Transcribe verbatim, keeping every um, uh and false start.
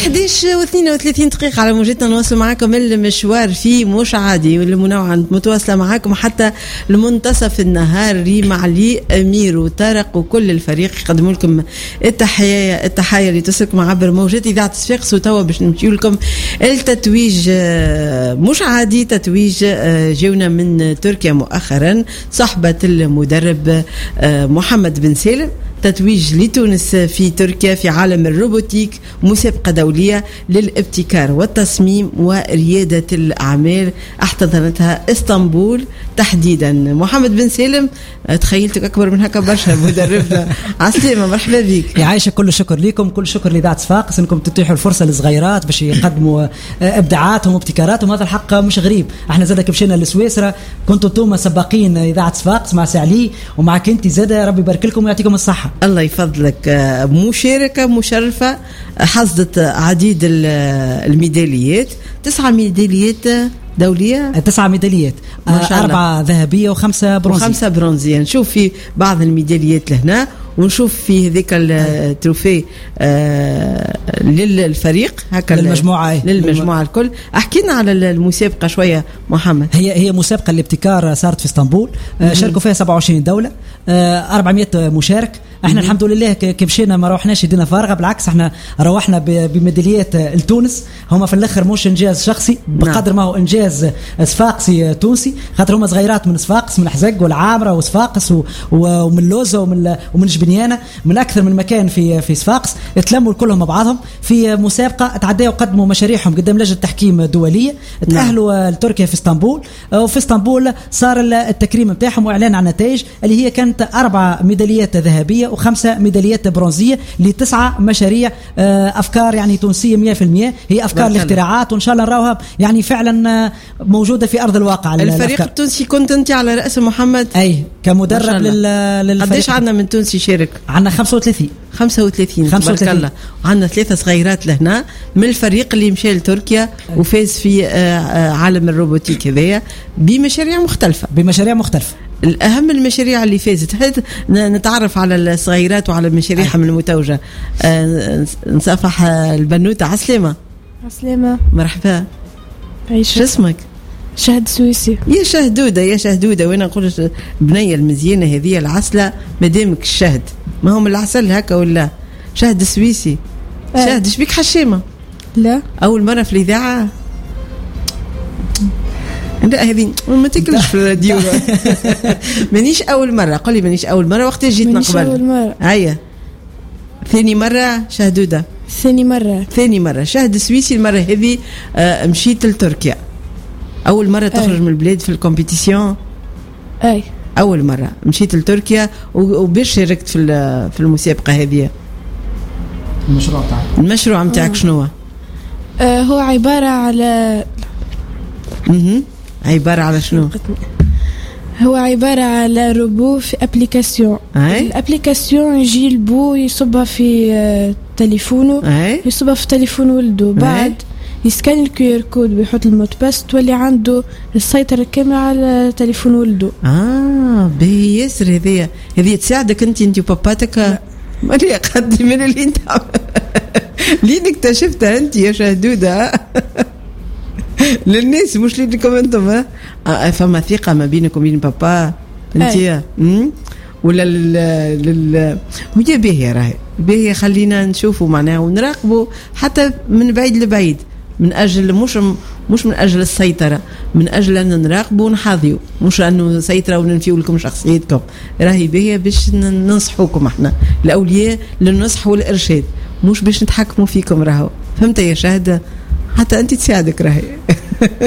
إحداش واثنين وثلاثين دقيقة على موجتنا نواصل معاكم المشوار في مش عادي والمنوعة متواصلة معاكم حتى لمنتصف النهار. ريم علي أمير وطارق وكل الفريق يقدموا لكم التحية التحية اللي تصلكم عبر موجات إذاعة صفاقس. وتوا باش نمشيو لكم التتويج مش عادي، تتويج جونا من تركيا مؤخرا صحبة المدرب محمد بن سالم، تتويج لتونس في تركيا في عالم الروبوتيك، مسابقة دولية للابتكار والتصميم وريادة الأعمال احتضنتها اسطنبول تحديدا. محمد بن سالم تخيلتك أكبر من هكا برشا مدربنا. عسلامة، مرحبا بك. يعيشك، كل شكر لكم، كل شكر لإذاعة صفاقس انكم تتيحوا الفرصة للصغيرات باش يقدموا ابداعاتهم وابتكاراتهم. هذا الحق مش غريب، احنا زادك مشينا لسويسرا، كنتوا انتم سباقين إذاعة صفاقس مع سعلي ومعك انت زاده، ربي يبارك لكم ويعطيكم الصحة. الله يفضلك. مشاركة مشرفة حصدت عديد الميداليات، تسعة ميداليات دولية، تسعة ميداليات، أربعة ذهبية وخمسة برونزية وخمسة برونزية. نشوف في بعض الميداليات لهنا ونشوف في هذيك التروفي آه للفريق هكا للمجموعة للمجموعة الكل. أحكينا على المسابقة شوية محمد. هي هي مسابقة الابتكار صارت في اسطنبول، آه شاركوا فيها سبعة وعشرين دولة، آه أربعمائة مشارك. احنا الحمد لله كي مشينا ما روحناش يدينا فارغه، بالعكس احنا روحنا بميداليات لتونس. هما في الاخر مش انجاز شخصي بقدر ما هو انجاز صفاقسي تونسي، خاطر هما صغيرات من صفاقس، من الحزق والعامره وصفاقس ومن لوزه ومن ومن جبنيانه، من اكثر من مكان في في صفاقس، تلموا كلهم مع بعضهم في مسابقه، تعداوا وقدموا مشاريعهم قدام لجنه تحكيم دوليه، تاهلوا لتركيا في اسطنبول. وفي اسطنبول صار التكريم نتاعهم واعلان عن النتائج اللي هي كانت اربع ميداليات ذهبيه وخمسة ميداليات برونزية لتسعة مشاريع أفكار يعني تونسية مية في المية. هي أفكار الاختراعات وإن شاء الله نراوها يعني فعلا موجودة في أرض الواقع. الفريق التونسي كنت أنت على رأس محمد؟ أي كمدرب للفريق. قديش عندنا من تونسي يشارك؟ عندنا خمسة وثلاثين خمسة وثلاثين تبارك الله. عندنا ثلاثة صغيرات لهنا من الفريق اللي مشى لتركيا وفاز في عالم الروبوتيك هذايا بمشاريع مختلفة بمشاريع مختلفة الأهم المشاريع اللي فازت. نتعرف على الصغيرات وعلى مشاريعهم المتوجة. أه نصافح البنوتة. عسلامة. عسلامة، مرحبا. عيشة. شو اسمك؟ شهد سويسي. يا شهدودة يا شهدودة، وين نقول بنية المزيانة هذه العسلة مدامك الشهد، ما هم العسل هكا ولا شهد سويسي؟ أه. شهد شبيك حشيمة؟ لا، أول مرة في الإذاعة. لا هذه ما تكلش في الراديو. مانيش أول مرة، قولي مانيش أول مرة. وقت جيت مانيش نقبل أول مرة. هيا ثاني مرة شهدودة. ثاني مرة ثاني مرة شهد سويسي. المرة هذه آه مشيت لتركيا، أول مرة تخرج أي. من البلاد في الكومبيتيسيون. أي أول مرة مشيت لتركيا وباش شاركت في في المسابقة هذه. المشروع تاعك المشروع متاعك شنو هو؟ آه هو عبارة على اها عبارة على شنو؟ هو عبارة على روبو في ابليكاسيون. الابليكاسيون يجي البو يصبها في آه تليفونه، أي. يصبها في تليفون ولده، بعد يسكان الكيو ار كود ويحط الموت باس، تولي عنده السيطرة كاملة على تليفون ولده. اه باهي ياسر. هذه هذه تساعدك انت انت وباباتك. مالي قد من اللي انت اللي اكتشفتها انت يا شهدودة للناس مش ليكم انتم. ها فما ثقة ما بينك وبين بابا انت ولا لل لل ويا باهي راهي باهي. خلينا نشوفوا معناها ونراقبوا حتى من بعيد لبعيد، من اجل مش مش من اجل السيطرة، من اجل ان نراقبوا ونحاذيوا، مش انه سيطرة وننفيوا لكم شخصيتكم. راهي باهي باش ننصحوكم احنا الاولياء للنصح والارشاد، مش باش نتحكموا فيكم. راهو فهمت يا شهد؟ حتى انت تساعدك راهي.